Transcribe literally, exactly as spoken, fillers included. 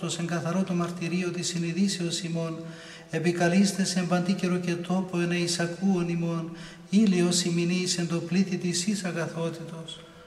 εν καθαρό το μαρτυρίο της συνειδήσεως ημών, επικαλείστε σε παντή καιρο και τόπο εν εισακούων ημών, ήλιος ημινής εν το πλήθη της εις αγαθότητος.